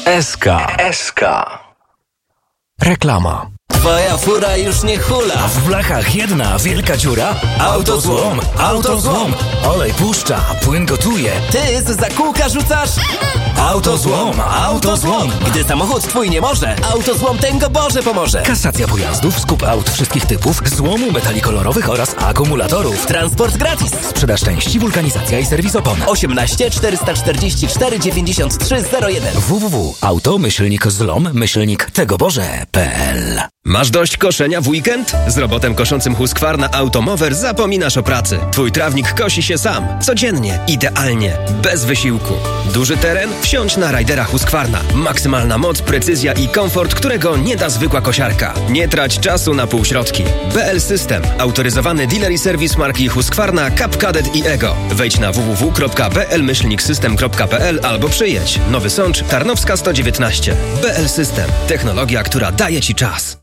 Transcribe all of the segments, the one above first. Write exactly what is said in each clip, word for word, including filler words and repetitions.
S K. S K. Reklama. Twoja fura już nie hula. A w blachach jedna wielka dziura? Autozłom, autozłom. Olej puszcza, płyn gotuje. Ty z zakółka rzucasz? Autozłom, autozłom. Gdy samochód twój nie może, autozłom tęgo Boże pomoże. Kasacja pojazdów, skup aut wszystkich typów, złomu metali kolorowych oraz akumulatorów. Transport gratis. Sprzedaż części, wulkanizacja i serwis opon. osiemnaście czterysta czterdzieści cztery dziewięćdziesiąt trzy zero jeden. w w w kropka auto myślnik zlom myślnik tego boże kropka p l. Masz dość koszenia w weekend? Z robotem koszącym Husqvarna Automower zapominasz o pracy. Twój trawnik kosi się sam. Codziennie. Idealnie. Bez wysiłku. Duży teren? Wsiądź na Rajdera Husqvarna. Maksymalna moc, precyzja i komfort, którego nie da zwykła kosiarka. Nie trać czasu na półśrodki. B L System. Autoryzowany dealer i serwis marki Husqvarna, Cap Cadet i Ego. Wejdź na w w w kropka b l myślnik system kropka p l albo przyjedź. Nowy Sącz, Tarnowska sto dziewiętnaście. B L System. Technologia, która daje Ci czas.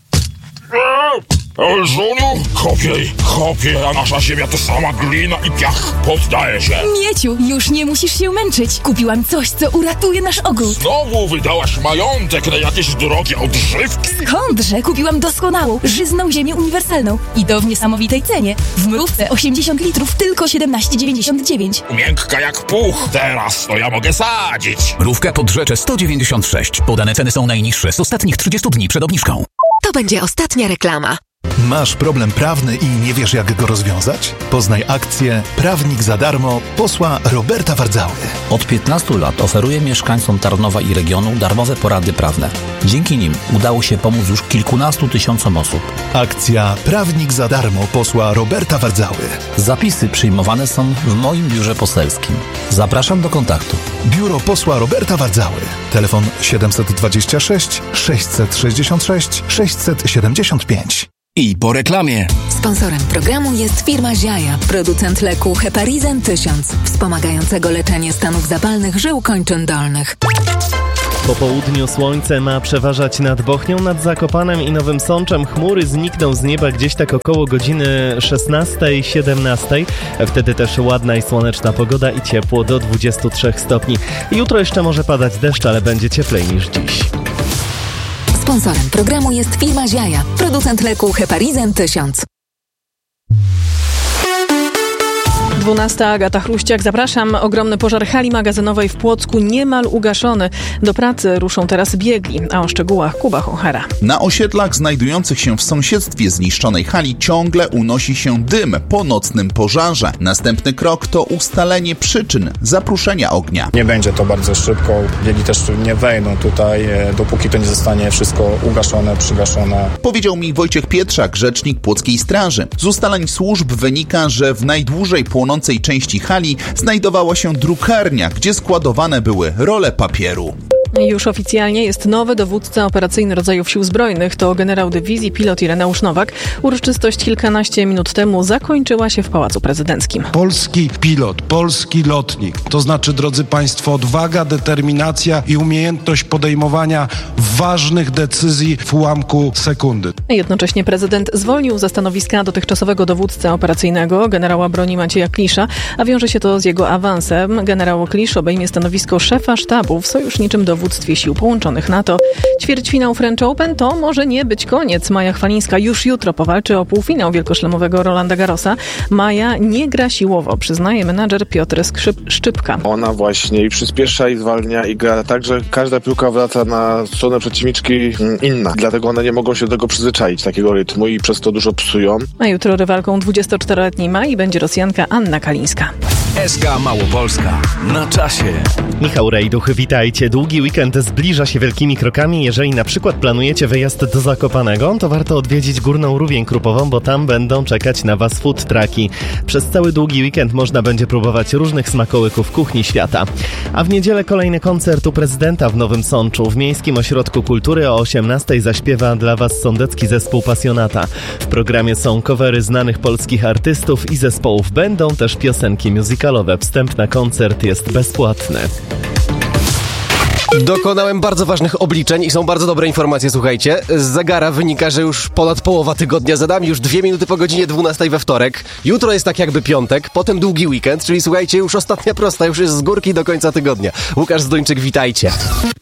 Żuniu, chopiej, chopiej, a nasza ziemia to sama glina i piach. Poddaje się. Mieciu, już nie musisz się męczyć. Kupiłam coś, co uratuje nasz ogród. Znowu wydałaś majątek na jakieś drogie odżywki? Skądże? Kupiłam doskonałą, żyzną ziemię uniwersalną. I to w niesamowitej cenie. W mrówce osiemdziesiąt litrów tylko siedemnaście dziewięćdziesiąt dziewięć. Miękka jak puch. Teraz to ja mogę sadzić. Mrówka Podrzecze sto dziewięćdziesiąt sześć. Podane ceny są najniższe z ostatnich trzydziestu dni przed obniżką. To będzie ostatnia reklama. Masz problem prawny i nie wiesz, jak go rozwiązać? Poznaj akcję Prawnik za darmo posła Roberta Wardzały. Od piętnastu lat oferuje mieszkańcom Tarnowa i regionu darmowe porady prawne. Dzięki nim udało się pomóc już kilkunastu tysiącom osób. Akcja Prawnik za darmo posła Roberta Wardzały. Zapisy przyjmowane są w moim biurze poselskim. Zapraszam do kontaktu. Biuro posła Roberta Wardzały. Telefon siedemset dwadzieścia sześć sześćset sześćdziesiąt sześć sześćset siedemdziesiąt pięć. I po reklamie. Sponsorem programu jest firma Ziaja, producent leku Heparizen tysiąc, wspomagającego leczenie stanów zapalnych żył kończyn dolnych. Po południu słońce ma przeważać nad Bochnią, nad Zakopanem i Nowym Sączem. Chmury znikną z nieba gdzieś tak około godziny szesnastej siedemnastej. Wtedy też ładna i słoneczna pogoda i ciepło do dwudziestu trzech stopni. Jutro jeszcze może padać deszcz, ale będzie cieplej niż dziś. Sponsorem programu jest firma Ziaja, producent leku Heparizen tysiąc. dwunasta Agata Chruściak, zapraszam. Ogromny pożar hali magazynowej w Płocku niemal ugaszony. Do pracy ruszą teraz biegli, a o szczegółach Kuba Honchara. Na osiedlach znajdujących się w sąsiedztwie zniszczonej hali ciągle unosi się dym po nocnym pożarze. Następny krok to ustalenie przyczyn zapruszenia ognia. Nie będzie to bardzo szybko, biegi też nie wejdą tutaj, dopóki to nie zostanie wszystko ugaszone, przygaszone. Powiedział mi Wojciech Pietrzak, rzecznik Płockiej Straży. Z ustaleń służb wynika, że w najdłużej płonącej części hali znajdowała się drukarnia, gdzie składowane były role papieru. Już oficjalnie jest nowy dowódca operacyjny rodzajów Sił Zbrojnych. To generał dywizji, pilot Ireneusz Nowak. Uroczystość kilkanaście minut temu zakończyła się w Pałacu Prezydenckim. Polski pilot, polski lotnik. To znaczy, drodzy Państwo, odwaga, determinacja i umiejętność podejmowania ważnych decyzji w ułamku sekundy. Jednocześnie prezydent zwolnił ze stanowiska dotychczasowego dowódcę operacyjnego, generała broni Macieja Klisza, a wiąże się to z jego awansem. Generał Klisz obejmie stanowisko szefa sztabu w sojuszniczym dowództwie Sił Połączonych NATO. Ćwierćfinał French Open to może nie być koniec. Maja Chwalińska już jutro powalczy o półfinał wielkoszlemowego Rolanda Garrosa. Maja nie gra siłowo, przyznaje menadżer Piotr Skrzyp- Szczypka. Ona właśnie i przyspiesza, i zwalnia, i gra tak, że każda piłka wraca na stronę przeciwniczki inna. Dlatego one nie mogą się do tego przyzwyczaić, takiego rytmu, i przez to dużo psują. A jutro rywalką dwudziestoczteroletniej Mai będzie Rosjanka Anna Kalińska. S K Małopolska. Na czasie. Michał Rejduch, witajcie. Długi weekend zbliża się wielkimi krokami. Jeżeli na przykład planujecie wyjazd do Zakopanego, to warto odwiedzić Górną Rówień Krupową, bo tam będą czekać na Was food trucki. Przez cały długi weekend można będzie próbować różnych smakołyków kuchni świata. A w niedzielę kolejny koncert u prezydenta w Nowym Sączu. W Miejskim Ośrodku Kultury o osiemnastej zaśpiewa dla Was sądecki zespół Pasjonata. W programie są covery znanych polskich artystów i zespołów. Będą też piosenki musicalowe. Wstęp na koncert jest bezpłatny. Dokonałem bardzo ważnych obliczeń i są bardzo dobre informacje, słuchajcie. Z zegara wynika, że już ponad połowa tygodnia za nami, już dwie minuty po godzinie dwunastej we wtorek. Jutro jest tak jakby piątek, potem długi weekend, czyli słuchajcie, już ostatnia prosta, już jest z górki do końca tygodnia. Łukasz Zduńczyk, witajcie.